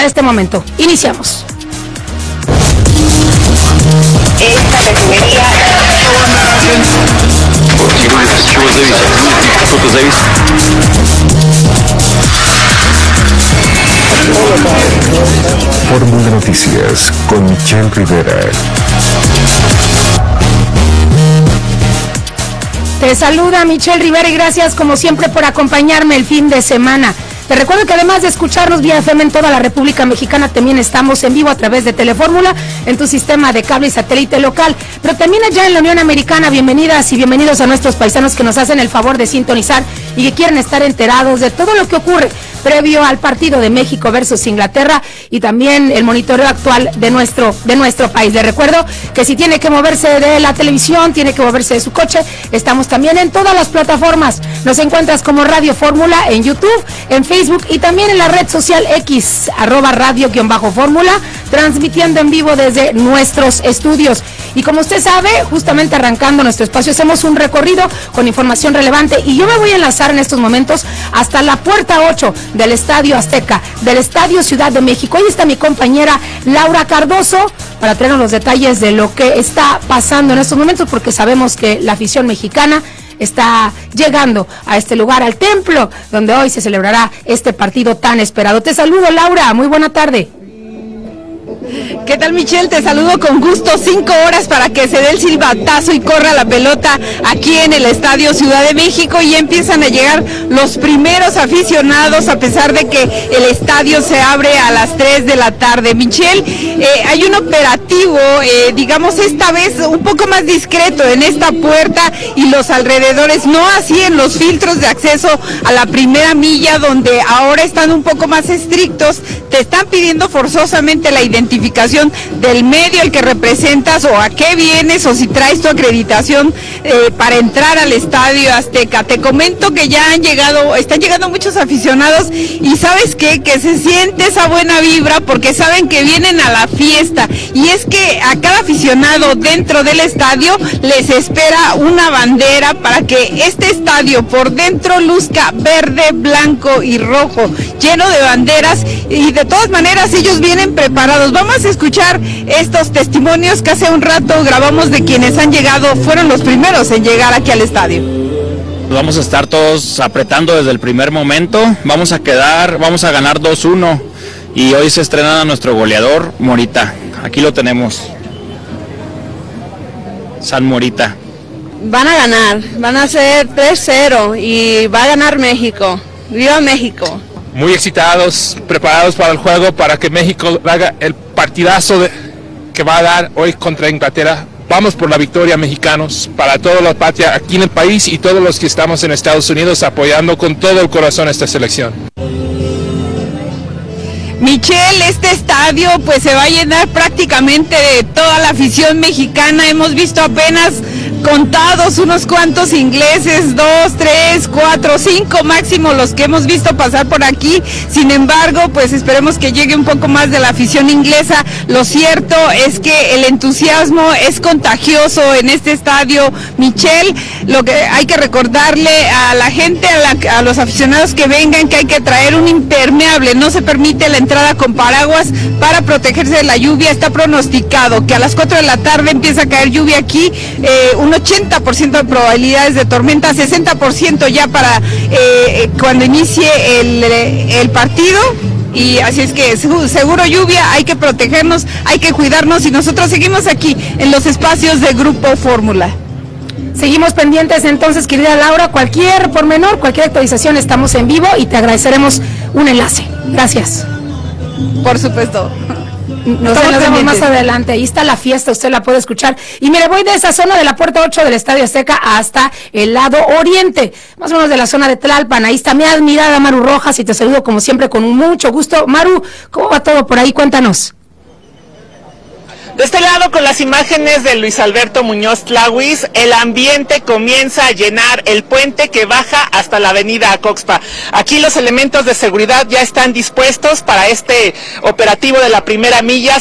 hasta este momento. Iniciamos. Esta refinería... Fórmula Noticias con Michelle Rivera. Te saluda Michelle Rivera y gracias como siempre por acompañarme el fin de semana. Te recuerdo que además de escucharnos vía FM en toda la República Mexicana, también estamos en vivo a través de Telefórmula en tu sistema de cable y satélite local, pero también allá en la Unión Americana. Bienvenidas y bienvenidos a nuestros paisanos que nos hacen el favor de sintonizar y que quieren estar enterados de todo lo que ocurre previo al partido de México versus Inglaterra y también el monitoreo actual de nuestro país. Les recuerdo que si tiene que moverse de la televisión, tiene que moverse de su coche, estamos también en todas las plataformas. Nos encuentras como Radio Fórmula en YouTube, en Facebook y también en la red social X, @radio_fórmula, transmitiendo en vivo desde nuestros estudios. Y como usted sabe, justamente arrancando nuestro espacio, hacemos un recorrido con información relevante y yo me voy a enlazar en estos momentos hasta la puerta 8 del Estadio Azteca, del Estadio Ciudad de México. Ahí está mi compañera Laura Cardoso para traernos los detalles de lo que está pasando en estos momentos, porque sabemos que la afición mexicana está llegando a este lugar, al templo, donde hoy se celebrará este partido tan esperado. Te saludo, Laura, muy buena tarde. ¿Qué tal, Michelle? Te saludo con gusto. 5 horas para que se dé el silbatazo y corra la pelota aquí en el Estadio Ciudad de México y empiezan a llegar los primeros aficionados, a pesar de que el estadio se abre a las 3 de la tarde. Michelle, hay un operativo, digamos esta vez un poco más discreto en esta puerta y los alrededores, no así en los filtros de acceso a la primera milla, donde ahora están un poco más estrictos. Te están pidiendo forzosamente la identificación del medio al que representas o a qué vienes o si traes tu acreditación para entrar al Estadio Azteca. Te comento que ya están llegando muchos aficionados y ¿sabes qué? Que se siente esa buena vibra porque saben que vienen a la fiesta, y es que a cada aficionado dentro del estadio les espera una bandera para que este estadio por dentro luzca verde, blanco y rojo, lleno de banderas, y de todas maneras ellos vienen preparados. Vamos a escuchar estos testimonios que hace un rato grabamos de quienes han llegado, fueron los primeros en llegar aquí al estadio. Vamos a estar todos apretando desde el primer momento, vamos a ganar 2-1 y hoy se estrena a nuestro goleador, Morita. Aquí lo tenemos, San Morita. Van a ganar, van a ser 3-0 y va a ganar México. ¡Viva México! Muy excitados, preparados para el juego, para que México haga el partidazo que va a dar hoy contra Inglaterra. Vamos por la victoria, mexicanos, para toda la patria aquí en el país y todos los que estamos en Estados Unidos apoyando con todo el corazón esta selección. Michelle, este estadio pues se va a llenar prácticamente de toda la afición mexicana. Hemos visto apenas contados unos cuantos ingleses, 2, 3, 4, 5 máximo los que hemos visto pasar por aquí. Sin embargo, pues esperemos que llegue un poco más de la afición inglesa. Lo cierto es que el entusiasmo es contagioso en este estadio, Michelle. Lo que hay que recordarle a la gente, a los aficionados que vengan, que hay que traer un impermeable. No se permite la entrada con paraguas para protegerse de la lluvia. Está pronosticado que a las 4 de la tarde empieza a caer lluvia aquí, un 80% de probabilidades de tormenta, 60% ya para cuando inicie el partido. Y así es que seguro lluvia, hay que protegernos, hay que cuidarnos, y nosotros seguimos aquí en los espacios de Grupo Fórmula. Seguimos pendientes entonces, querida Laura, cualquier pormenor, cualquier actualización, estamos en vivo y te agradeceremos un enlace. Gracias. Por supuesto. Nos vemos más adelante. Ahí está la fiesta, usted la puede escuchar. Y mire, voy de esa zona de la puerta 8 del Estadio Azteca hasta el lado oriente, más o menos de la zona de Tlalpan. Ahí está mi admirada Maru Rojas y te saludo como siempre con mucho gusto. Maru, ¿cómo va todo por ahí? Cuéntanos. De este lado, con las imágenes de Luis Alberto Muñoz Tlahuis, el ambiente comienza a llenar el puente que baja hasta la avenida Acoxpa. Aquí los elementos de seguridad ya están dispuestos para este operativo de la primera milla. Son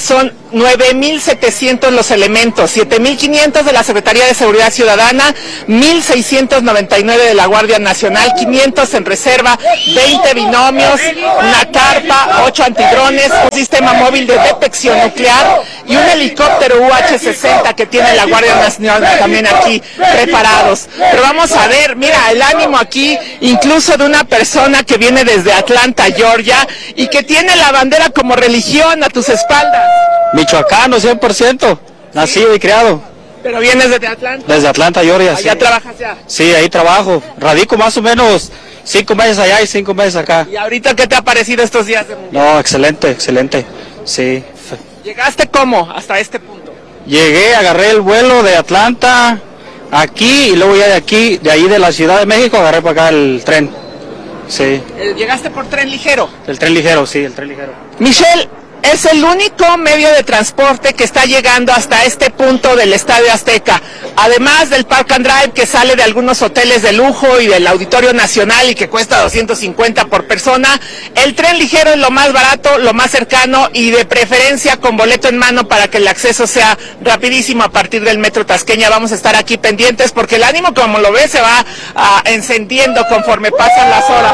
9,700 los elementos, 7,500 de la Secretaría de Seguridad Ciudadana, 1,699 de la Guardia Nacional, 500 en reserva, 20 binomios, una carpa, 8 antidrones, un sistema móvil de detección nuclear y un helicóptero UH-60 que tiene la Guardia Nacional también aquí preparados. Pero vamos a ver, mira, el ánimo aquí, incluso de una persona que viene desde Atlanta, Georgia, y que tiene la bandera como religión a tus espaldas. Michoacano, 100%, nacido y criado. ¿Pero vienes desde Atlanta? Desde Atlanta, Georgia. ¿Allá sí. trabajas ya? Sí, ahí trabajo. Radico más o menos 5 meses allá y 5 meses acá. ¿Y ahorita qué te ha parecido estos días de mundial? No, excelente, excelente. Sí. ¿Llegaste cómo hasta este punto? Llegué, agarré el vuelo de Atlanta aquí y luego ya de ahí de la Ciudad de México agarré para acá el tren. Sí. ¿Llegaste por tren ligero? El tren ligero, sí, el tren ligero. Michelle, es el único medio de transporte que está llegando hasta este punto del Estadio Azteca. Además del Park and Drive que sale de algunos hoteles de lujo y del Auditorio Nacional y que cuesta 250 por persona, el tren ligero es lo más barato, lo más cercano y de preferencia con boleto en mano para que el acceso sea rapidísimo a partir del Metro Tasqueña. Vamos a estar aquí pendientes porque el ánimo, como lo ves, se va encendiendo conforme pasan las horas.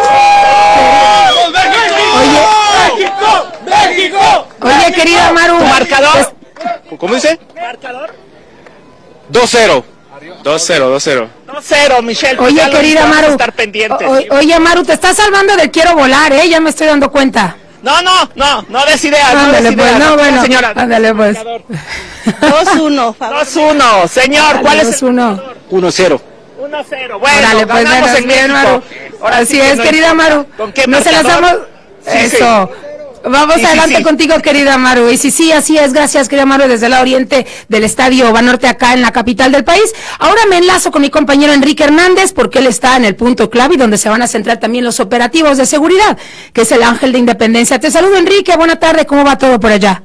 Oye, querida Maru, marcador. ¿Cómo dice? Marcador. 2-0. 2-0. 2-0, Michelle. Oye, querida vamos a Maru. estar pendientes. Oye, Maru, te estás salvando del quiero volar, ya me estoy dando cuenta. No des ideas, Ándale, pues, no, bueno, señora. ándale, pues. 2-1, 2-1, señor, ¿cuál es el 2-1? 1-0. 1-0, bueno, Órale, pues, ganamos bueno, en bien, México. Maru. Ahora Así sí que es, no querida importa. Maru. ¿Con qué No se las marcador? damos. Sí, Eso. Vamos Sí, adelante sí. contigo, querida Maru. Y sí, así es. Gracias, querida Maru, desde el lado oriente del Estadio Banorte, acá en la capital del país. Ahora me enlazo con mi compañero Enrique Hernández, porque él está en el punto clave y donde se van a centrar también los operativos de seguridad, que es el Ángel de Independencia. Te saludo, Enrique. Buena tarde. ¿Cómo va todo por allá?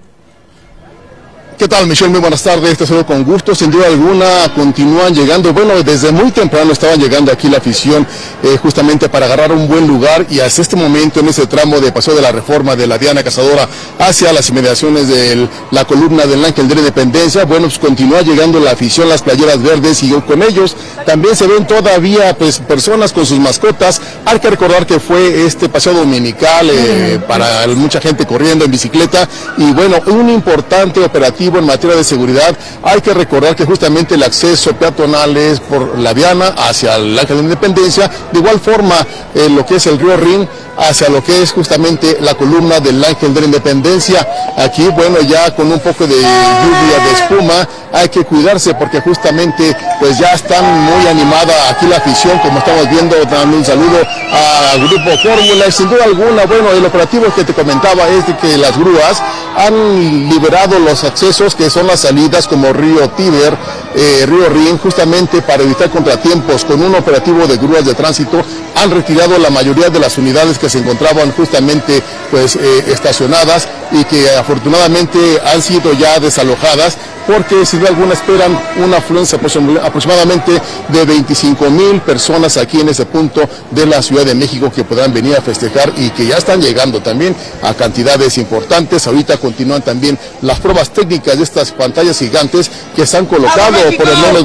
¿Qué tal, Michelle? Muy buenas tardes, te saludo con gusto. Sin duda alguna continúan llegando, bueno, desde muy temprano estaban llegando aquí la afición justamente para agarrar un buen lugar, y hasta este momento en ese tramo de Paseo de la Reforma de la Diana Cazadora hacia las inmediaciones de la columna del Ángel de la Independencia, bueno, pues continúa llegando la afición, las playeras verdes, y con ellos también se ven todavía pues personas con sus mascotas. Hay que recordar que fue este paseo dominical para mucha gente corriendo en bicicleta, y bueno, un importante operativo en materia de seguridad. Hay que recordar que justamente el acceso peatonal es por la Diana hacia el Ángel de la Independencia, de igual forma lo que es el río Rin hacia lo que es justamente la columna del Ángel de la Independencia. Aquí, bueno, ya con un poco de lluvia, de espuma, hay que cuidarse porque justamente pues ya están muy animada aquí la afición, como estamos viendo. Dando un saludo a Grupo Fórmula, y sin duda alguna, bueno, el operativo que te comentaba es de que las grúas han liberado los accesos que son las salidas como Río Tíber, Río Rin, justamente para evitar contratiempos. Con un operativo de grúas de tránsito han retirado la mayoría de las unidades que se encontraban justamente pues estacionadas, y que afortunadamente han sido ya desalojadas, porque sin duda alguna esperan una afluencia aproximadamente de 25,000 personas aquí en ese punto de la Ciudad de México, que podrán venir a festejar y que ya están llegando también a cantidades importantes. Ahorita continúan también las pruebas técnicas de estas pantallas gigantes que se han colocado por lo menos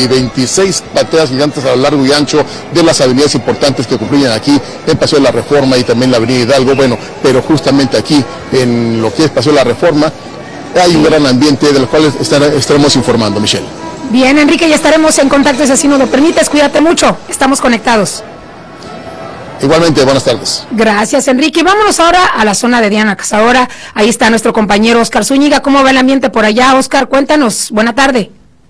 26 pantallas gigantes a lo largo y ancho de las avenidas importantes que concluyen aquí en Paseo de la Reforma y también la Avenida Hidalgo. Bueno, pero justamente aquí en lo que es Paseo de la Reforma hay un gran ambiente del cual estaremos informando, Michelle. Bien, Enrique, ya estaremos en contacto si así nos lo permites. Cuídate mucho. Estamos conectados. Igualmente, buenas tardes. Gracias, Enrique. Y vámonos ahora a la zona de Diana Cazadora. Ahí está nuestro compañero Oscar Zúñiga. ¿Cómo va el ambiente por allá, Oscar? Cuéntanos. Buena tarde.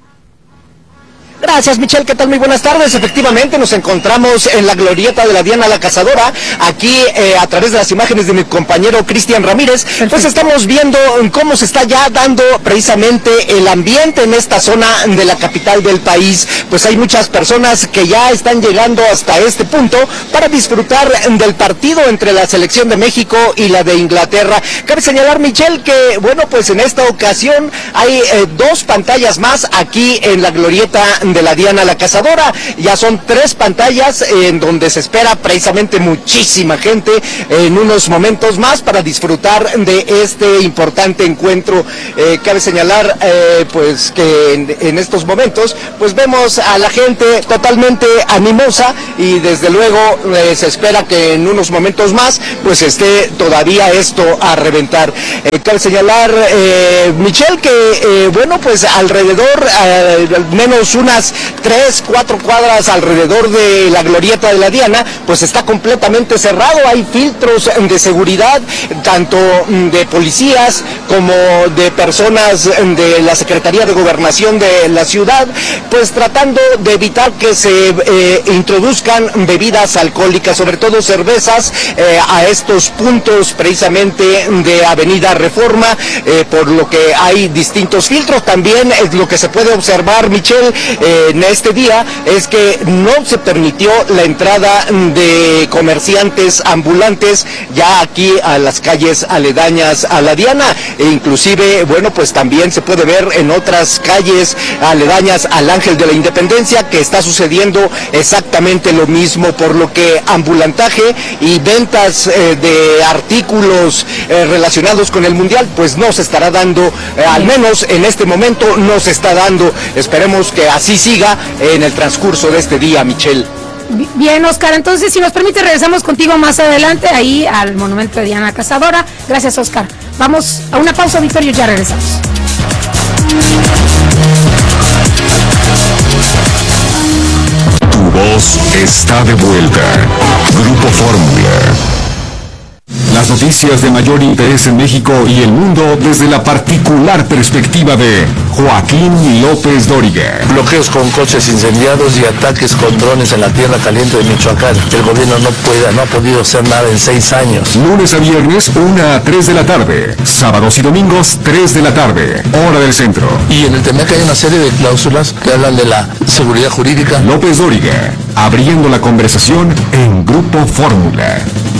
Gracias, Michelle, ¿qué tal? Muy buenas tardes. Efectivamente, nos encontramos en la glorieta de la Diana la Cazadora, aquí a través de las imágenes de mi compañero Cristian Ramírez. Pues estamos viendo cómo se está ya dando precisamente el ambiente en esta zona de la capital del país. Pues hay muchas personas que ya están llegando hasta este punto para disfrutar del partido entre la selección de México y la de Inglaterra. Cabe señalar, Michelle, que bueno, pues en esta ocasión hay 2 pantallas más aquí en la glorieta de la Diana la Cazadora. Ya son 3 pantallas en donde se espera precisamente muchísima gente en unos momentos más para disfrutar de este importante encuentro. Cabe señalar pues que en estos momentos pues vemos a la gente totalmente animosa y desde luego se espera que en unos momentos más pues esté todavía esto a reventar. Cabe señalar, Michelle, que bueno, pues alrededor, al menos unas 3-4 cuadras alrededor de la glorieta de la Diana, pues está completamente cerrado. Hay filtros de seguridad, tanto de policías como de personas de la Secretaría de Gobernación de la ciudad, pues tratando de evitar que se introduzcan bebidas alcohólicas, sobre todo cervezas, a estos puntos precisamente de Avenida Reforma, por lo que hay distintos filtros. También lo que se puede observar, Michelle, en este día es que no se permitió la entrada de comerciantes ambulantes ya aquí a las calles aledañas a la Diana, e inclusive, bueno, pues también se puede ver en otras calles aledañas al Ángel de la Independencia que está sucediendo exactamente lo mismo, por lo que ambulantaje y ventas de artículos relacionados con el Mundial pues no se estará dando, al menos en este momento no se está dando. Esperemos que así siga en el transcurso de este día, Michelle. Bien, Oscar, entonces si nos permite regresamos contigo más adelante ahí al monumento de Diana Cazadora. Gracias, Oscar. Vamos a una pausa, Victorio, y ya regresamos. Tu voz está de vuelta. Grupo Fórmula. Las noticias de mayor interés en México y el mundo desde la particular perspectiva de Joaquín López Dóriga. Bloqueos con coches incendiados y ataques con drones en la tierra caliente de Michoacán. El gobierno no ha podido hacer nada en 6 años. Lunes a viernes, 1 a 3 de la tarde. Sábados y domingos, 3 de la tarde. Hora del centro. Y en el TEMEC hay una serie de cláusulas que hablan de la seguridad jurídica. López Dóriga, abriendo la conversación en Grupo Fórmula.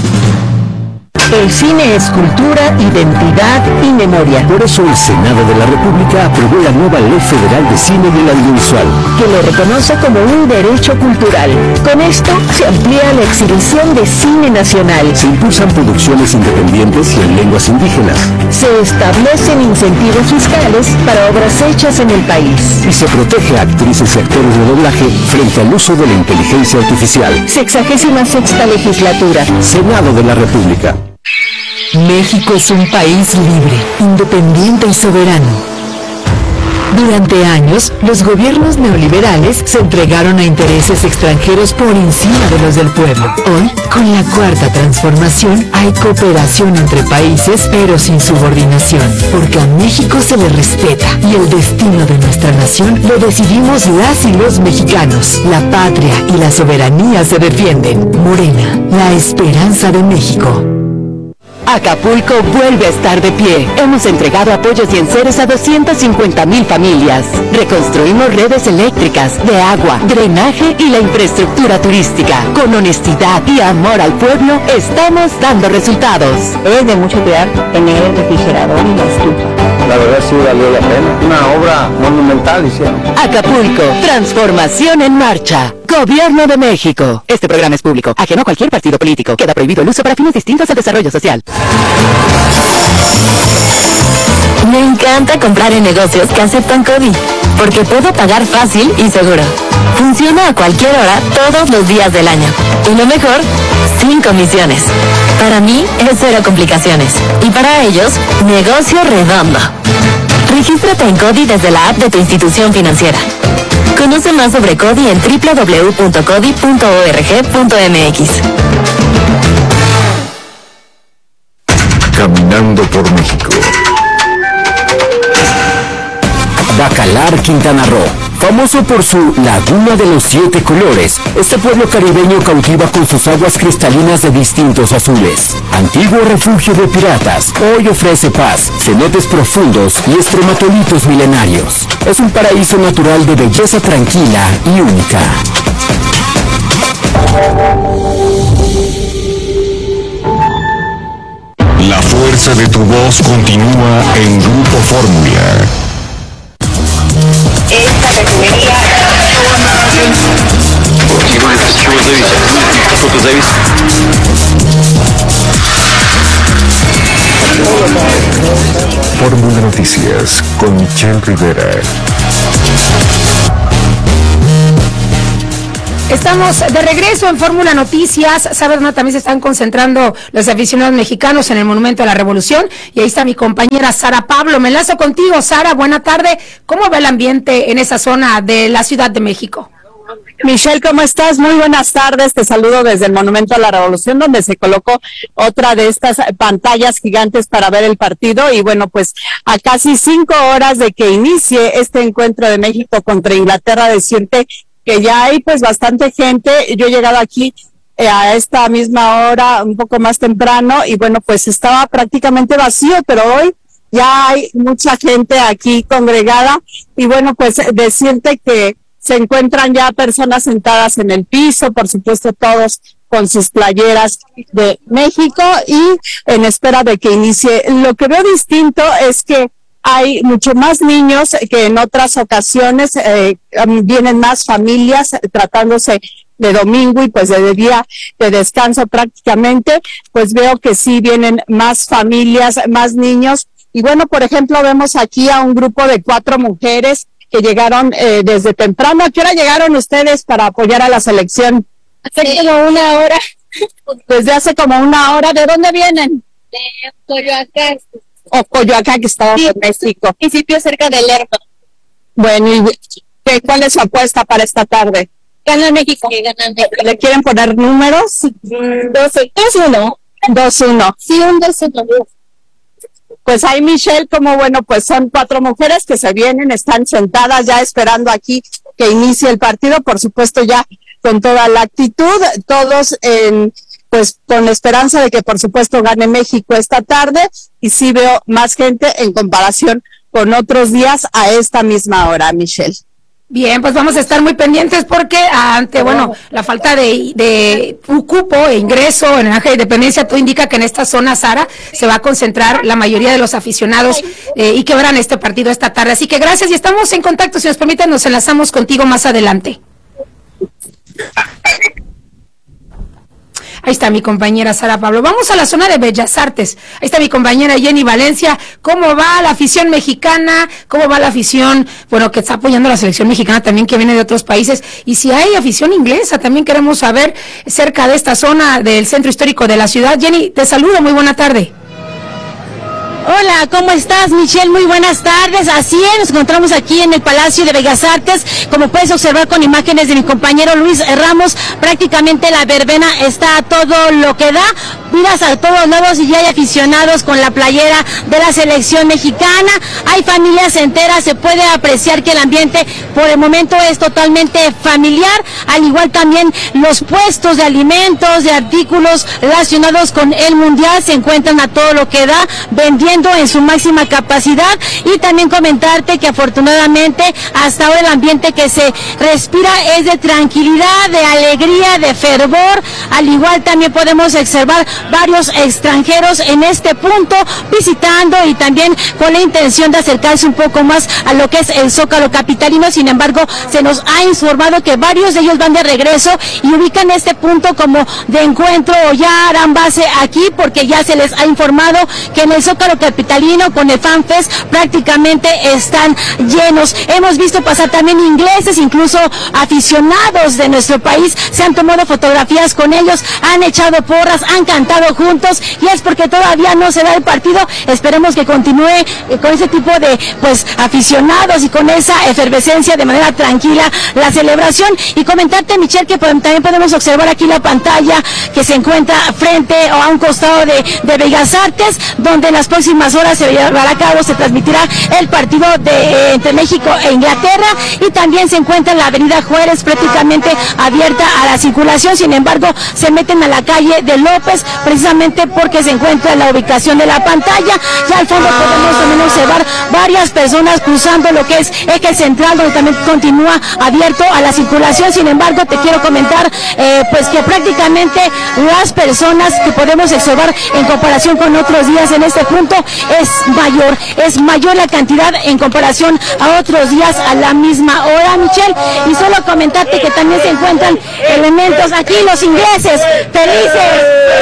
El cine es cultura, identidad y memoria. Por eso el Senado de la República aprobó la nueva Ley Federal de Cine del Audiovisual, que lo reconoce como un derecho cultural. Con esto se amplía la exhibición de cine nacional. Se impulsan producciones independientes y en lenguas indígenas. Se establecen incentivos fiscales para obras hechas en el país. Y se protege a actrices y actores de doblaje frente al uso de la inteligencia artificial. 66ª legislatura. Senado de la República. México es un país libre, independiente y soberano. Durante años, los gobiernos neoliberales se entregaron a intereses extranjeros por encima de los del pueblo. Hoy, con la Cuarta Transformación, hay cooperación entre países, pero sin subordinación, porque a México se le respeta y el destino de nuestra nación lo decidimos las y los mexicanos. La patria y la soberanía se defienden. Morena, la esperanza de México. Acapulco vuelve a estar de pie. Hemos entregado apoyos y enseres a 250,000 familias. Reconstruimos redes eléctricas, de agua, drenaje y la infraestructura turística. Con honestidad y amor al pueblo, estamos dando resultados. Es de mucho cuidar tener el refrigerador y la estufa. La verdad sí valió la pena. Una obra monumental hicieron. Acapulco, transformación en marcha. Gobierno de México. Este programa es público, ajeno a cualquier partido político. Queda prohibido el uso para fines distintos al desarrollo social. Me encanta comprar en negocios que aceptan CODI, porque puedo pagar fácil y seguro. Funciona a cualquier hora, todos los días del año. Y lo mejor, sin comisiones. Para mí es cero complicaciones. Y para ellos, negocio redondo. Regístrate en CODI desde la app de tu institución financiera. Conoce más sobre CODI en www.codi.org.mx. Caminando por México. Bacalar, Quintana Roo. Famoso por su Laguna de los 7 colores, este pueblo caribeño cautiva con sus aguas cristalinas de distintos azules. Antiguo refugio de piratas, hoy ofrece paz, cenotes profundos y estromatolitos milenarios. Es un paraíso natural de belleza tranquila y única. La fuerza de tu voz continúa en Grupo Fórmula. Esta refinería Fórmula Noticias con Michelle Rivera. Estamos de regreso en Fórmula Noticias. Sabes, ¿no? También se están concentrando los aficionados mexicanos en el Monumento a la Revolución. Y ahí está mi compañera Sara Pablo. Me enlazo contigo, Sara. Buena tarde. ¿Cómo va el ambiente en esa zona de la Ciudad de México? Michelle, ¿cómo estás? Muy buenas tardes. Te saludo desde el Monumento a la Revolución, donde se colocó otra de estas pantallas gigantes para ver el partido. Y bueno, pues a casi 5 horas de que inicie este encuentro de México contra Inglaterra, decirte que ya hay pues bastante gente. Yo he llegado aquí a esta misma hora, un poco más temprano, y bueno, pues estaba prácticamente vacío, pero hoy ya hay mucha gente aquí congregada. Y bueno, pues decirte que se encuentran ya personas sentadas en el piso, por supuesto todos con sus playeras de México y en espera de que inicie. Lo que veo distinto es que hay mucho más niños que en otras ocasiones, vienen más familias tratándose de domingo y pues de día de descanso prácticamente, pues veo que sí vienen más familias, más niños. Y bueno, por ejemplo, vemos aquí a un grupo de 4 mujeres que llegaron desde temprano. ¿A qué hora llegaron ustedes para apoyar a la selección? Hace como una hora. Desde hace como una hora. ¿De dónde vienen? De Coyoacán. Coyoacán, que está en México. Municipio cerca de Lerma. Bueno, ¿y cuál es su apuesta para esta tarde? Gana México. ¿Le quieren poner números? 2-1. 2-1. Sí, un 2-1. Pues ahí, Michelle, como bueno, pues son 4 mujeres que se vienen, están sentadas ya esperando aquí que inicie el partido, por supuesto ya con toda la actitud, todos pues con la esperanza de que por supuesto gane México esta tarde, y sí veo más gente en comparación con otros días a esta misma hora, Michelle. Bien, pues vamos a estar muy pendientes porque ante, bueno, la falta de un cupo e ingreso en el Ángel de Independencia, todo indica que en esta zona, Sara, se va a concentrar la mayoría de los aficionados y que verán este partido esta tarde. Así que gracias y estamos en contacto. Si nos permiten, nos enlazamos contigo más adelante. Ahí está mi compañera Sara Pablo. Vamos a la zona de Bellas Artes. Ahí está mi compañera Jenny Valencia. ¿Cómo va la afición mexicana? ¿Cómo va la afición, bueno, que está apoyando a la selección mexicana también, que viene de otros países? Y si hay afición inglesa, también queremos saber cerca de esta zona del centro histórico de la ciudad. Jenny, te saludo. Muy buena tarde. Hola, ¿cómo estás, Michelle? Muy buenas tardes. Así es, nos encontramos aquí en el Palacio de Bellas Artes. Como puedes observar con imágenes de mi compañero Luis Ramos, prácticamente la verbena está a todo lo que da. Miras a todos lados y ya hay aficionados con la playera de la selección mexicana. Hay familias enteras, se puede apreciar que el ambiente por el momento es totalmente familiar. Al igual también los puestos de alimentos, de artículos relacionados con el Mundial se encuentran a todo lo que da, vendiendo en su máxima capacidad. Y también comentarte que afortunadamente hasta ahora el ambiente que se respira es de tranquilidad, de alegría, de fervor. Al igual también podemos observar varios extranjeros en este punto visitando y también con la intención de acercarse un poco más a lo que es el Zócalo capitalino. Sin embargo, se nos ha informado que varios de ellos van de regreso y ubican este punto como de encuentro o ya harán base aquí, porque ya se les ha informado que en el Zócalo capitalino con el FanFest prácticamente están llenos. Hemos visto pasar también ingleses, incluso aficionados de nuestro país, se han tomado fotografías con ellos, han echado porras, han cantado juntos, y es porque todavía no se da el partido. Esperemos que continúe con ese tipo de pues aficionados y con esa efervescencia de manera tranquila la celebración. Y comentarte, Michelle, que también podemos observar aquí la pantalla que se encuentra frente o a un costado de Bellas Artes, donde en las próximas horas se llevará a cabo, se transmitirá el partido entre México e Inglaterra, y también se encuentra la avenida Juárez prácticamente abierta a la circulación. Sin embargo, se meten a la calle de López precisamente porque se encuentra en la ubicación de la pantalla. Ya al fondo podemos también observar varias personas cruzando lo que es eje central, donde también continúa abierto a la circulación. Sin embargo, te quiero comentar pues que prácticamente las personas que podemos observar en comparación con otros días en este punto es mayor la cantidad en comparación a otros días a la misma hora, Michelle. Y solo comentarte que también se encuentran elementos aquí, los ingleses, felices.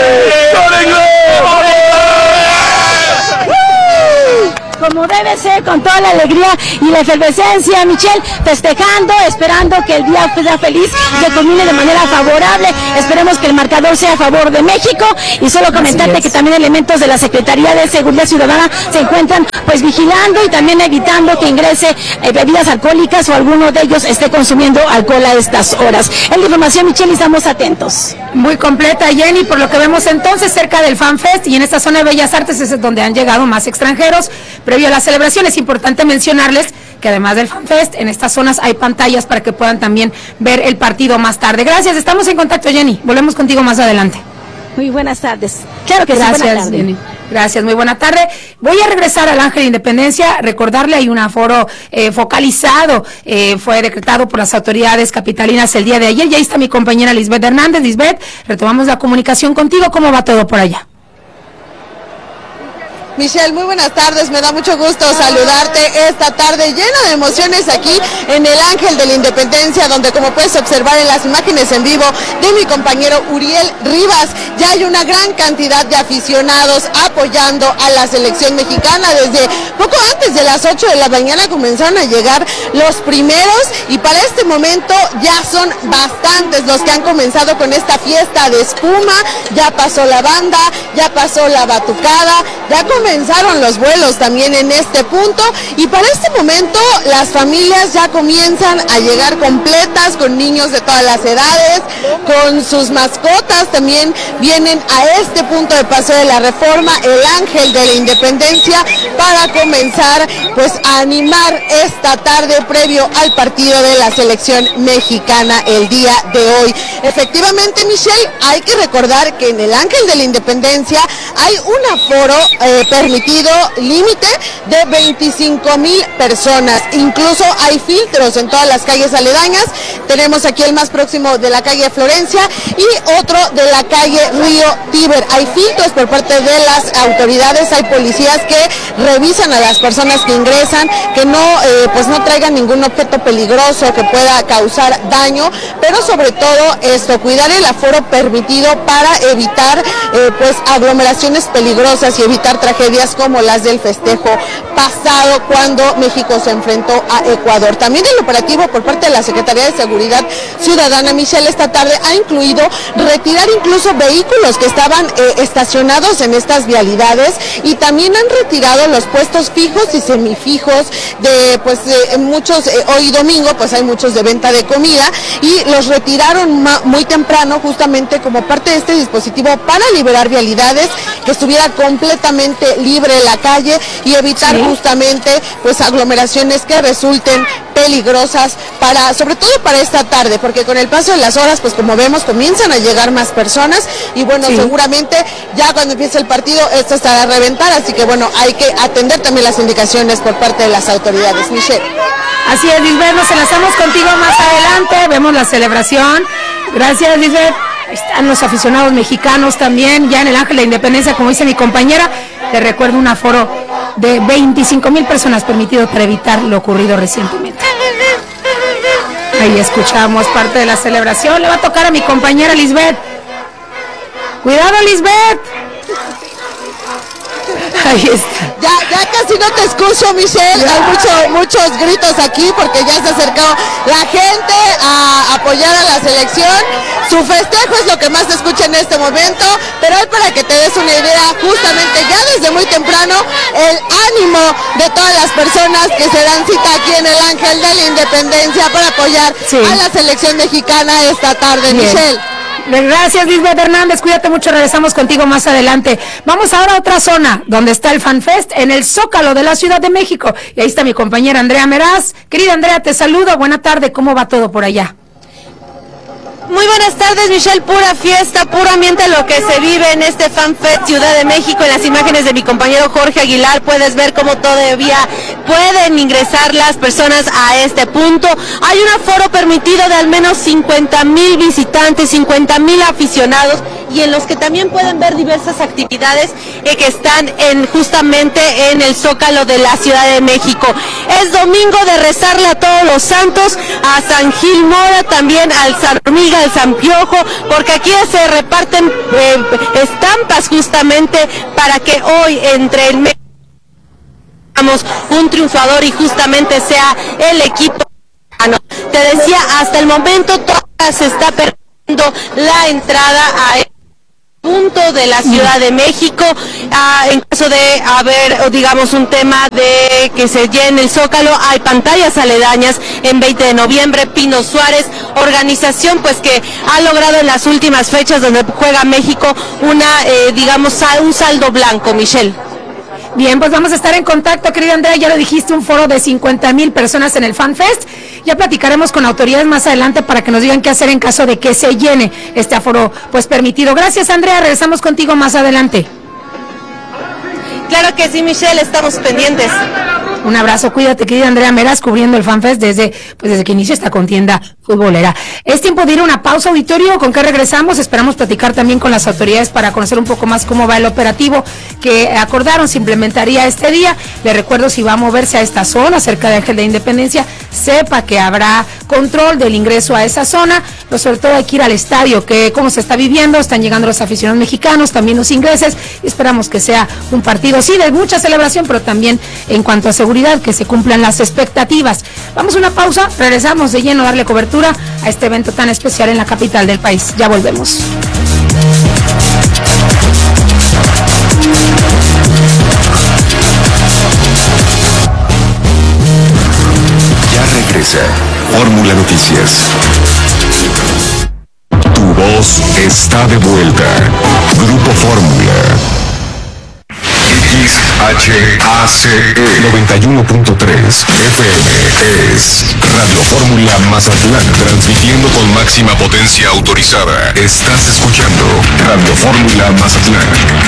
Como debe ser, con toda la alegría y la efervescencia, Michelle, festejando, esperando que el día sea feliz y que culmine de manera favorable. Esperemos que el marcador sea a favor de México, y solo comentarte que también elementos de la Secretaría de Seguridad Ciudadana se encuentran pues vigilando y también evitando que ingrese bebidas alcohólicas o alguno de ellos esté consumiendo alcohol a estas horas. Es la información, Michelle, y estamos atentos. Muy completa, Jenny, por lo que vemos entonces cerca del FanFest y en esta zona de Bellas Artes es donde han llegado más extranjeros. Previo a la celebración es importante mencionarles que además del FanFest, en estas zonas hay pantallas para que puedan también ver el partido más tarde. Gracias, estamos en contacto, Jenny. Volvemos contigo más adelante. Muy buenas tardes. Claro que gracias, sí, buena tarde. Jenny. Gracias, muy buena tarde. Voy a regresar al Ángel de Independencia, recordarle hay un aforo focalizado, fue decretado por las autoridades capitalinas el día de ayer. Ya está mi compañera Lisbeth Hernández. Lisbeth, retomamos la comunicación contigo. ¿Cómo va todo por allá? Michelle, muy buenas tardes, me da mucho gusto saludarte esta tarde llena de emociones aquí en el Ángel de la Independencia, donde como puedes observar en las imágenes en vivo de mi compañero Uriel Rivas, ya hay una gran cantidad de aficionados apoyando a la selección mexicana. Desde poco antes de las 8 de la mañana comenzaron a llegar los primeros y para este momento ya son bastantes los que han comenzado con esta fiesta de espuma. Ya pasó la banda, ya pasó la batucada, ya comenzaron los vuelos también en este punto y para este momento las familias ya comienzan a llegar completas con niños de todas las edades, con sus mascotas también vienen a este punto de Paseo de la Reforma, el Ángel de la Independencia, para comenzar pues a animar esta tarde previo al partido de la selección mexicana el día de hoy. Efectivamente, Michelle, hay que recordar que en el Ángel de la Independencia hay un aforo permitido límite de 25,000 personas. Incluso hay filtros en todas las calles aledañas. Tenemos aquí el más próximo de la calle Florencia y otro de la calle Río Tíber. Hay filtros por parte de las autoridades, hay policías que revisan a las personas que ingresan, que no pues no traigan ningún objeto peligroso que pueda causar daño, pero sobre todo esto, cuidar el aforo permitido para evitar pues aglomeraciones peligrosas y evitar tragedias como las del festejo pasado cuando México se enfrentó a Ecuador. También el operativo por parte de la Secretaría de Seguridad Ciudadana, Michelle, esta tarde ha incluido retirar incluso vehículos que estaban estacionados en estas vialidades y también han retirado los puestos fijos y semifijos de pues muchos, hoy domingo pues hay muchos de venta de comida y los retiraron muy temprano justamente como parte de este dispositivo para liberar vialidades, que estuviera completamente libre la calle y evitar justamente pues aglomeraciones que resulten peligrosas para, sobre todo para esta tarde, porque con el paso de las horas pues como vemos comienzan a llegar más personas y bueno, seguramente ya cuando empiece el partido esto estará a reventar, así que bueno, hay que atender también las indicaciones por parte de las autoridades. Michelle. Así es, Lisbeth, nos enlazamos contigo más adelante, vemos la celebración. Gracias, Lisbeth. Ahí están los aficionados mexicanos también, ya en el Ángel de la Independencia, como dice mi compañera. Te recuerdo un aforo de 25,000 personas permitido para evitar lo ocurrido recientemente. Ahí escuchamos parte de la celebración. Le va a tocar a mi compañera Lisbeth. Cuidado, Lisbeth. Ahí está. Ya casi no te escucho, Michelle. Hay muchos gritos aquí porque ya se acercó la gente a apoyar a la selección. Su festejo es lo que más se escucha en este momento, pero hoy para que te des una idea, justamente ya desde muy temprano, el ánimo de todas las personas que se dan cita aquí en el Ángel de la Independencia para apoyar a la selección mexicana esta tarde. Bien. Michelle. Gracias, Lisbeth Hernández, cuídate mucho, regresamos contigo más adelante. Vamos ahora a otra zona, donde está el FanFest, en el Zócalo de la Ciudad de México. Y ahí está mi compañera Andrea Meraz. Querida Andrea, te saludo, buena tarde, ¿cómo va todo por allá? Muy buenas tardes, Michelle, pura fiesta, puro ambiente lo que se vive en este FanFest Ciudad de México. En las imágenes de mi compañero Jorge Aguilar puedes ver cómo todavía pueden ingresar las personas a este punto. Hay un aforo permitido de al menos 50,000 visitantes, 50,000 aficionados y en los que también pueden ver diversas actividades que están justamente en el Zócalo de la Ciudad de México. Es domingo de rezarle a todos los santos, a San Gil Mora, también al San Hormiga, al San Piojo, porque aquí se reparten estampas justamente para que hoy entre el mes un triunfador y justamente sea el equipo. Te decía, hasta el momento todavía se está perdiendo la entrada a el punto de la Ciudad de México, en caso de haber, digamos, un tema de que se llene el Zócalo. Hay pantallas aledañas en 20 de noviembre, Pino Suárez, organización pues que ha logrado en las últimas fechas donde juega México un saldo blanco, Michelle. Bien, pues vamos a estar en contacto, querida Andrea, ya lo dijiste, un foro de 50,000 personas en el FanFest. Ya platicaremos con autoridades más adelante para que nos digan qué hacer en caso de que se llene este aforo pues permitido. Gracias, Andrea, regresamos contigo más adelante. Claro que sí, Michelle, estamos pendientes. Un abrazo, cuídate, querida Andrea Meras, cubriendo el FanFest desde que inició esta contienda futbolera. Es tiempo de ir a una pausa, auditorio, ¿con qué regresamos? Esperamos platicar también con las autoridades para conocer un poco más cómo va el operativo que acordaron se implementaría este día. Le recuerdo, si va a moverse a esta zona, cerca de Ángel de Independencia, sepa que habrá control del ingreso a esa zona, pero sobre todo hay que ir al estadio, que cómo se está viviendo, están llegando los aficionados mexicanos, también los ingleses, y esperamos que sea un partido, sí, de mucha celebración, pero también en cuanto a seguridad, que se cumplan las expectativas. Vamos a una pausa, regresamos de lleno a darle cobertura a este evento tan especial en la capital del país. Ya volvemos. Ya regresa Fórmula Noticias. Tu voz está de vuelta. Grupo Fórmula. XHACE 91.3 FM es Radio Fórmula Mazatlán, transmitiendo con máxima potencia autorizada. Estás escuchando Radio Fórmula Mazatlán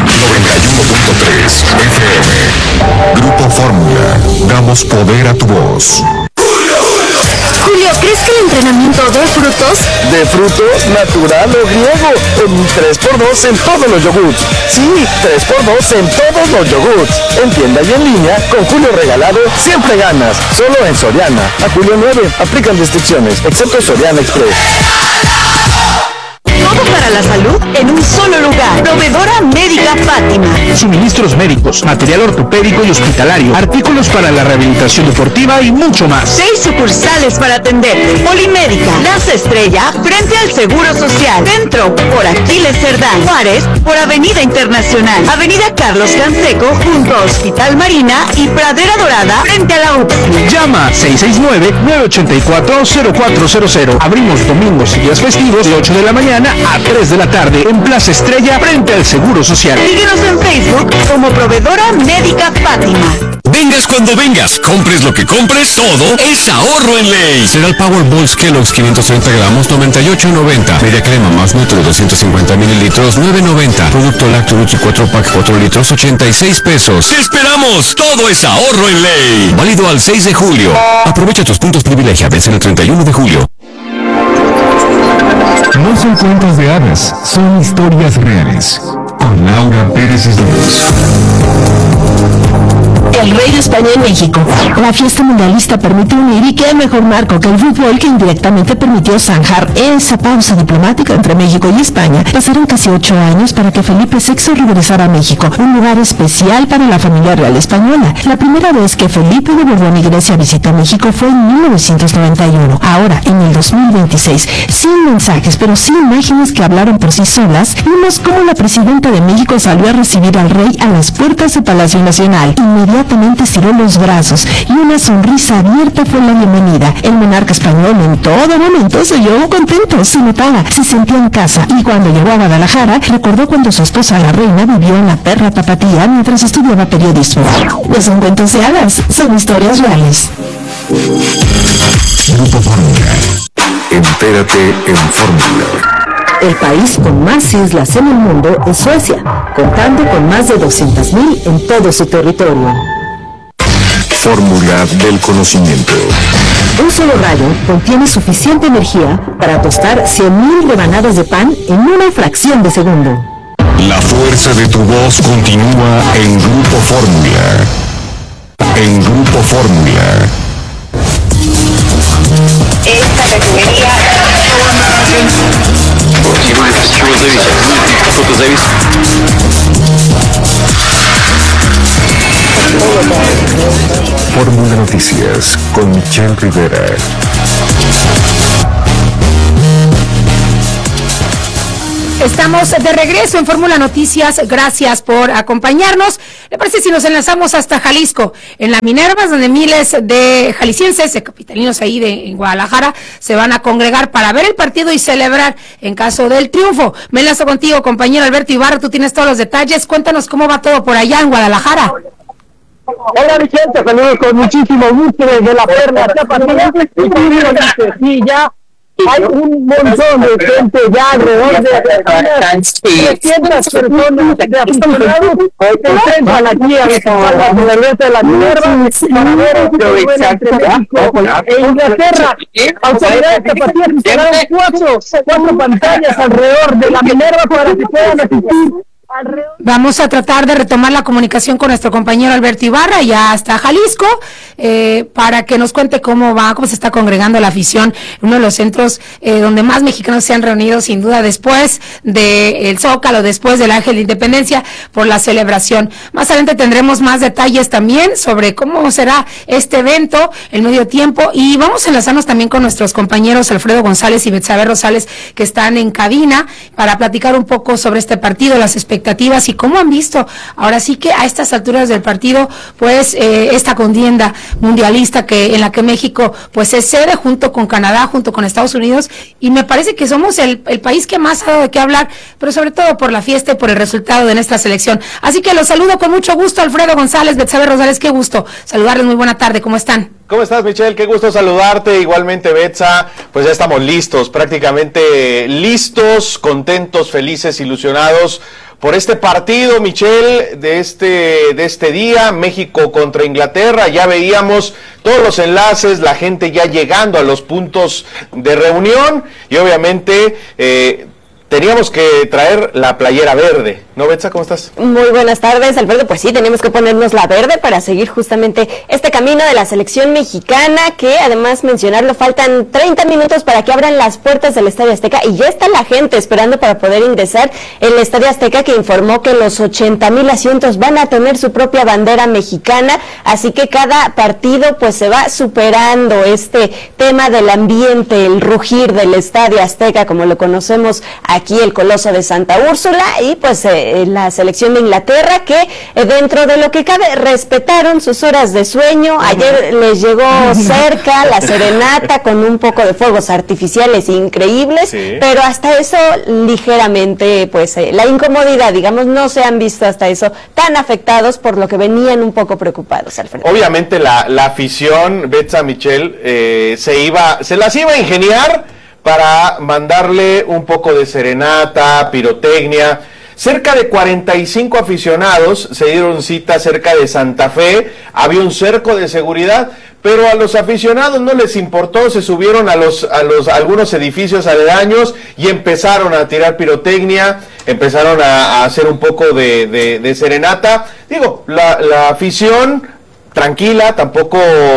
91.3 FM. Grupo Fórmula, damos poder a tu voz. Julio, ¿crees que el entrenamiento dé frutos? De frutos, natural o griego. 3x2 en todos los yogurts. Sí, 3x2 en todos los yogurts. En tienda y en línea, con Julio regalado, siempre ganas. Solo en Soriana. A Julio 9, aplican restricciones, excepto Soriana Express. Todo para la salud en un solo lugar. Proveedora Médica Fátima. Suministros médicos, material ortopédico y hospitalario, artículos para la rehabilitación deportiva y mucho más. 6 sucursales para atenderte. Polimédica, Plaza Estrella, frente al Seguro Social. Centro, por Aquiles Cerdán. Juárez, por Avenida Internacional. Avenida Carlos Canseco, junto a Hospital Marina y Pradera Dorada, frente a la UPS. Llama 669-984-0400. Abrimos domingos y días festivos de 8 de la mañana a 3 de la tarde en Plaza Estrella, frente al Seguro Social. Síguenos en Facebook como Proveedora Médica Fátima. Vengas cuando vengas, compres lo que compres, todo es ahorro en ley. Cereal Powerballs Kellogg's 530 gramos, 98.90. Media crema más nutro, 250 mililitros, 9.90. Producto lácteo Luchi 4 pack 4 litros, 86 pesos. ¡Te esperamos! Todo es ahorro en ley. Válido al 6 de julio. Aprovecha tus puntos privilegia, vencen el 31 de julio. No son cuentos de hadas, son historias reales. Con Laura Pérez Islas. El rey de España en México. La fiesta mundialista permite unir, y qué mejor marco que el fútbol, que indirectamente permitió zanjar esa pausa diplomática entre México y España. Pasaron casi 8 años para que Felipe VI regresara a México, un lugar especial para la familia real española. La primera vez que Felipe de Borbón y Grecia visitó México fue en 1991. Ahora, en el 2026, sin mensajes, pero sin imágenes que hablaron por sí solas, vimos cómo la presidenta de México salió a recibir al rey a las puertas de Palacio Nacional. Inmediatamente estiró los brazos y una sonrisa abierta fue la bienvenida. El monarca español en todo momento se oyó contento, se notaba, se sentía en casa, y cuando llegó a Guadalajara recordó cuando su esposa la reina vivió en la perra tapatía mientras estudiaba periodismo. No son cuentos de hadas, son historias reales. Grupo Fórmula. Entérate en Fórmula. El país con más islas en el mundo es Suecia, contando con más de 200,000 en todo su territorio. Fórmula del conocimiento. Un solo rayo contiene suficiente energía para tostar 100.000 rebanadas de pan en una fracción de segundo. La fuerza de tu voz continúa en Grupo Fórmula. En Grupo Fórmula. Esta categoría. Fórmula Noticias con Michelle Rivera. Estamos de regreso en Fórmula Noticias, gracias por acompañarnos. ¿Le parece si nos enlazamos hasta Jalisco? En la Minerva, donde miles de jaliscienses, de capitalinos ahí en Guadalajara, se van a congregar para ver el partido y celebrar en caso del triunfo. Me enlazo contigo, compañero Alberto Ibarra, tú tienes todos los detalles. Cuéntanos cómo va todo por allá en Guadalajara. Hola Vicente, saludos con muchísimo gusto desde la Perla Tapatía. Sí, ya hay un montón de gente ya alrededor de 300 personas de aficionados que enfrentan aquí a la Alberto de la Minerva para ver este duelo entre México e Inglaterra. Autoridades tapatías instalaron cuatro pantallas alrededor de la Minerva para que puedan asistir. Vamos a tratar de retomar la comunicación con nuestro compañero Alberto Ibarra, ya hasta Jalisco, para que nos cuente cómo se está congregando la afición, uno de los centros donde más mexicanos se han reunido, sin duda, después del Zócalo, después del Ángel de Independencia, por la celebración. Más adelante tendremos más detalles también sobre cómo será este evento, el medio tiempo, y vamos a enlazarnos también con nuestros compañeros Alfredo González y Betsabe Rosales, que están en cabina, para platicar un poco sobre este partido, las expectativas y cómo han visto ahora sí que a estas alturas del partido pues esta contienda mundialista en la que México pues es sede junto con Canadá, junto con Estados Unidos, y me parece que somos el país que más ha dado de qué hablar, pero sobre todo por la fiesta y por el resultado de nuestra selección. Así que los saludo con mucho gusto, Alfredo González, Betsabe Rosales, qué gusto saludarles, muy buena tarde, ¿cómo están? ¿Cómo estás, Michelle? Qué gusto saludarte. Igualmente, Betsa, pues ya estamos listos, prácticamente listos, contentos, felices, ilusionados por este partido, Michelle, de este día, México contra Inglaterra. Ya veíamos todos los enlaces, la gente ya llegando a los puntos de reunión y obviamente teníamos que traer la playera verde, ¿no, Betsa? ¿Cómo estás? Muy buenas tardes, Alfredo. Pues sí, tenemos que ponernos la verde para seguir justamente este camino de la selección mexicana, que además mencionarlo, faltan 30 minutos para que abran las puertas del Estadio Azteca y ya está la gente esperando para poder ingresar. El Estadio Azteca, que informó que los 80,000 asientos van a tener su propia bandera mexicana, así que cada partido pues se va superando este tema del ambiente, el rugir del Estadio Azteca, como lo conocemos aquí, el Coloso de Santa Úrsula, y pues la selección de Inglaterra, que dentro de lo que cabe respetaron sus horas de sueño. Ayer les llegó cerca la serenata con un poco de fuegos artificiales increíbles, sí, pero hasta eso ligeramente, pues la incomodidad, digamos, no se han visto hasta eso tan afectados, por lo que venían un poco preocupados, Alfredo. Obviamente la afición, Betsa, Michelle, se las iba a ingeniar para mandarle un poco de serenata, pirotecnia. Cerca de 45 aficionados se dieron cita cerca de Santa Fe, había un cerco de seguridad, pero a los aficionados no les importó, se subieron a algunos edificios aledaños y empezaron a tirar pirotecnia, empezaron a hacer un poco de serenata. Digo, la afición tranquila, tampoco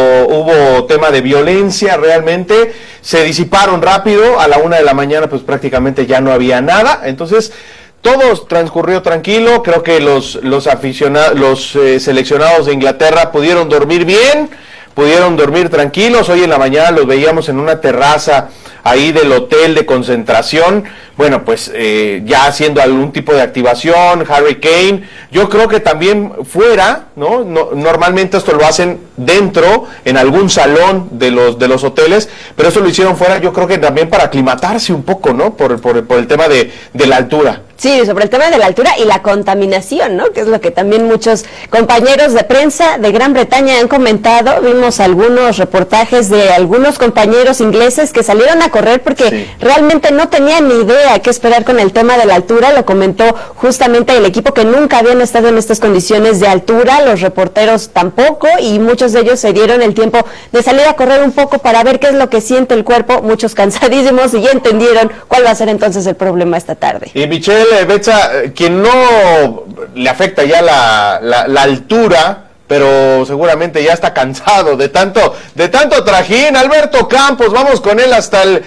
hubo tema de violencia realmente, se disiparon rápido, a la 1 de la mañana pues prácticamente ya no había nada, entonces todo transcurrió tranquilo. Creo que los seleccionados de Inglaterra pudieron dormir bien, pudieron dormir tranquilos. Hoy en la mañana los veíamos en una terraza ahí del hotel de concentración, bueno, pues ya haciendo algún tipo de activación. Harry Kane, yo creo que también fuera, ¿no? Normalmente esto lo hacen dentro, en algún salón de los hoteles, pero eso lo hicieron fuera, yo creo que también para aclimatarse un poco, ¿no? Por el tema de la altura. Sí, sobre el tema de la altura y la contaminación, ¿no? Que es lo que también muchos compañeros de prensa de Gran Bretaña han comentado. Vimos algunos reportajes de algunos compañeros ingleses que salieron a correr porque realmente no tenían ni idea qué esperar con el tema de la altura. Lo comentó justamente el equipo, que nunca habían estado en estas condiciones de altura, los reporteros tampoco, y muchos de ellos se dieron el tiempo de salir a correr un poco para ver qué es lo que siente el cuerpo, muchos cansadísimos, y ya entendieron cuál va a ser entonces el problema esta tarde. Y Michelle, Betsa, quien no le afecta ya la altura, pero seguramente ya está cansado de tanto trajín, Alberto Campos, vamos con él hasta el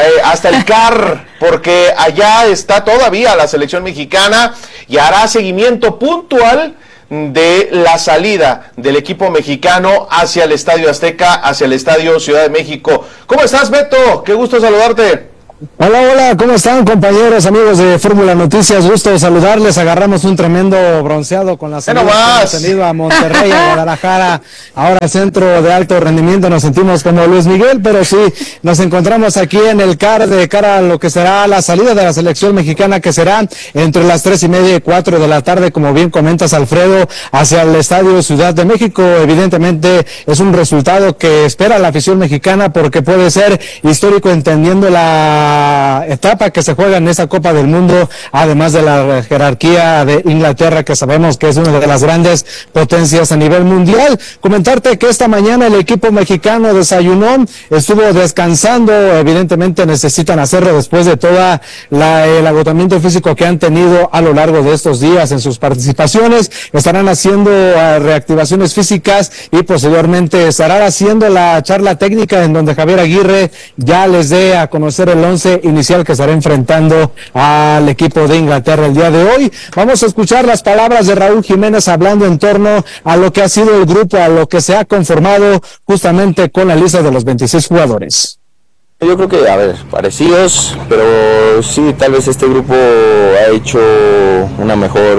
CAR, porque allá está todavía la selección mexicana y hará seguimiento puntual de la salida del equipo mexicano hacia el Estadio Azteca, hacia el Estadio Ciudad de México. ¿Cómo estás, Beto? Qué gusto saludarte. Hola, ¿cómo están, compañeros, amigos de Fórmula Noticias? Gusto de saludarles. Agarramos un tremendo bronceado con la salida que hemos tenido a Monterrey, a Guadalajara, ahora al centro de alto rendimiento. Nos sentimos como Luis Miguel, pero sí, nos encontramos aquí en el CAR de cara a lo que será la salida de la selección mexicana, que será entre las 3:30 y 4 de la tarde, como bien comentas, Alfredo, hacia el Estadio Ciudad de México. Evidentemente es un resultado que espera la afición mexicana, porque puede ser histórico, entendiendo la etapa que se juega en esa Copa del Mundo, además de la jerarquía de Inglaterra, que sabemos que es una de las grandes potencias a nivel mundial. Comentarte que esta mañana el equipo mexicano desayunó, estuvo descansando. Evidentemente necesitan hacerlo después de toda el agotamiento físico que han tenido a lo largo de estos días en sus participaciones. Estarán haciendo reactivaciones físicas y posteriormente estarán haciendo la charla técnica, en donde Javier Aguirre ya les dé a conocer el 11 inicial que estará enfrentando al equipo de Inglaterra el día de hoy. Vamos a escuchar las palabras de Raúl Jiménez hablando en torno a lo que ha sido el grupo, a lo que se ha conformado justamente con la lista de los 26 jugadores. Yo creo que, parecidos, pero sí, tal vez este grupo ha hecho una mejor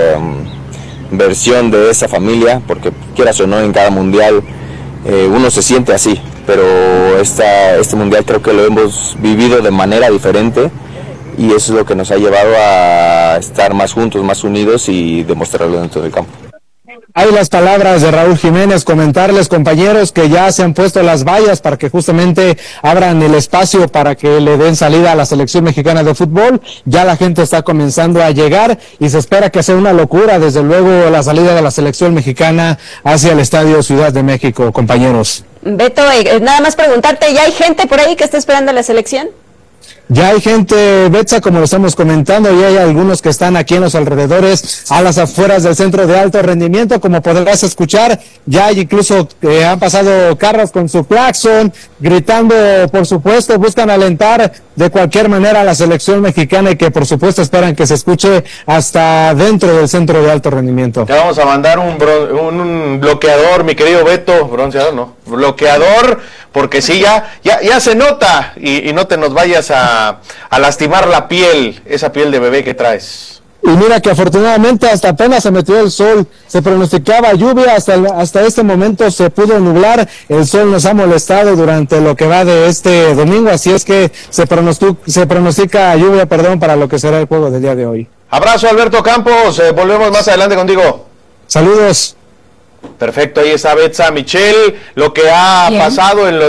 versión de esa familia, porque quieras o no, en cada mundial uno se siente así, pero este mundial creo que lo hemos vivido de manera diferente, y eso es lo que nos ha llevado a estar más juntos, más unidos, y demostrarlo dentro del campo. Hay las palabras de Raúl Jiménez. Comentarles, compañeros, que ya se han puesto las vallas para que justamente abran el espacio para que le den salida a la selección mexicana de fútbol. Ya la gente está comenzando a llegar y se espera que sea una locura, desde luego, la salida de la selección mexicana hacia el Estadio Ciudad de México, compañeros. Beto, nada más preguntarte, ¿ya hay gente por ahí que está esperando la selección? Ya hay gente, Betsa, como lo estamos comentando, y hay algunos que están aquí en los alrededores, a las afueras del centro de alto rendimiento, como podrás escuchar. Ya hay incluso han pasado carros con su claxon, gritando, por supuesto, buscan alentar de cualquier manera a la selección mexicana, y que por supuesto esperan que se escuche hasta dentro del centro de alto rendimiento. Te vamos a mandar un bloqueador, mi querido Beto, bronceador no, bloqueador, porque sí, ya se nota, y no te nos vayas a lastimar la piel, esa piel de bebé que traes. Y mira que afortunadamente hasta apenas se metió el sol, se pronosticaba lluvia, hasta este momento se pudo nublar, el sol nos ha molestado durante lo que va de este domingo, así es que se pronostica lluvia, para lo que será el juego del día de hoy. Abrazo, Alberto Campos, volvemos más adelante contigo. Saludos. Perfecto, ahí está Betsa Michelle, lo que ha pasado en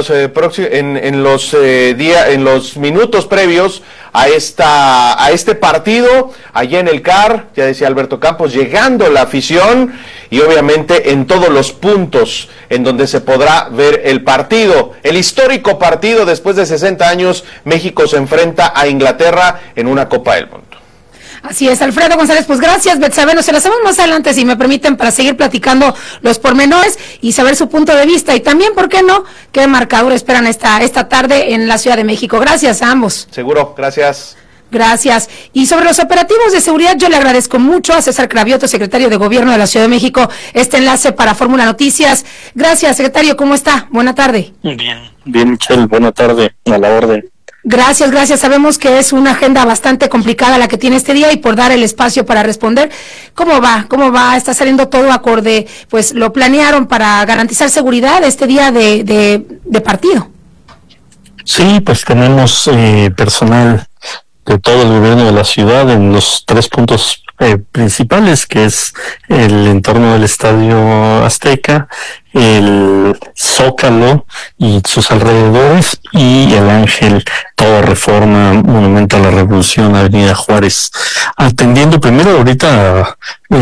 los minutos previos a este partido, allá en el CAR, ya decía Alberto Campos, llegando la afición, y obviamente en todos los puntos en donde se podrá ver el partido, el histórico partido. Después de 60 años, México se enfrenta a Inglaterra en una Copa del Mundo. Así es, Alfredo González, pues gracias, Betsabe. Nos hacemos más adelante, si me permiten, para seguir platicando los pormenores y saber su punto de vista, y también, ¿por qué no?, qué marcador esperan esta tarde en la Ciudad de México. Gracias a ambos. Seguro, gracias. Gracias. Y sobre los operativos de seguridad, yo le agradezco mucho a César Cravioto, secretario de Gobierno de la Ciudad de México, este enlace para Fórmula Noticias. Gracias, secretario, ¿cómo está? Buena tarde. Bien, Michelle, buena tarde, a la orden. Gracias. Sabemos que es una agenda bastante complicada la que tiene este día, y por dar el espacio para responder, ¿cómo va? ¿Está saliendo todo acorde? Pues lo planearon para garantizar seguridad este día de partido. Sí, pues tenemos personal todo el gobierno de la ciudad en los 3 puntos principales, que es el entorno del Estadio Azteca, el Zócalo y sus alrededores, y el Ángel, toda Reforma, Monumento a la Revolución, Avenida Juárez, atendiendo primero ahorita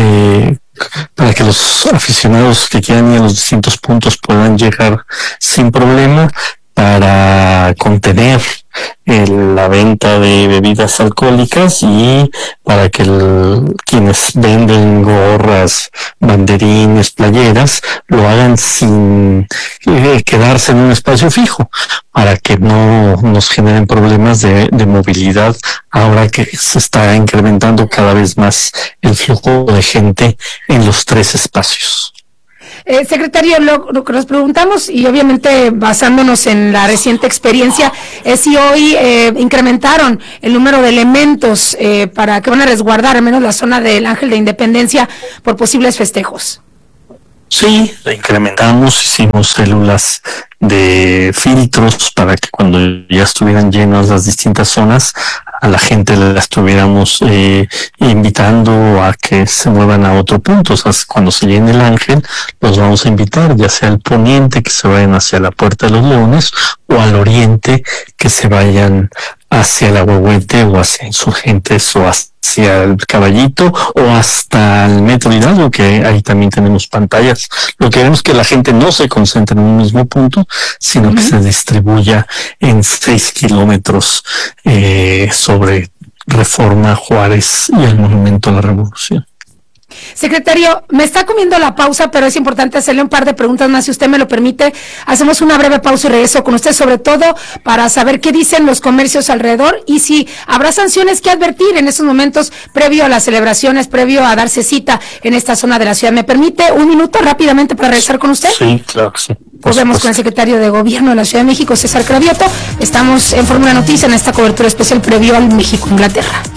para que los aficionados que quieran ir a los distintos puntos puedan llegar sin problema, para contener la venta de bebidas alcohólicas y para que quienes venden gorras, banderines, playeras, lo hagan sin quedarse en un espacio fijo, para que no nos generen problemas de movilidad ahora que se está incrementando cada vez más el flujo de gente en los 3 espacios. Secretario, lo que nos preguntamos, y obviamente basándonos en la reciente experiencia, es si hoy incrementaron el número de elementos para que van a resguardar al menos la zona del Ángel de Independencia por posibles festejos. Sí, incrementamos, hicimos células de filtros para que cuando ya estuvieran llenas las distintas zonas, a la gente la estuviéramos invitando a que se muevan a otro punto. O sea, cuando se llene el Ángel, los vamos a invitar, ya sea al poniente, que se vayan hacia la Puerta de los Leones, o al oriente, que se vayan hacia el Ahuehuete o hacia Insurgentes o hacia el Caballito o hasta el Metro Hidalgo, que ahí también tenemos pantallas. Lo que queremos es que la gente no se concentre en un mismo punto, sino que se distribuya en 6 kilómetros sobre Reforma, Juárez y el Monumento a la Revolución. Secretario, me está comiendo la pausa, pero es importante hacerle un par de preguntas más, si usted me lo permite. Hacemos una breve pausa y regreso con usted, sobre todo para saber qué dicen los comercios alrededor y si habrá sanciones que advertir en estos momentos previo a las celebraciones, previo a darse cita en esta zona de la ciudad. ¿Me permite un minuto rápidamente para regresar con usted? Sí, claro que sí. Volvemos con el secretario de Gobierno de la Ciudad de México, César Cravioto. Estamos en Fórmula Noticias en esta cobertura especial previo al México-Inglaterra.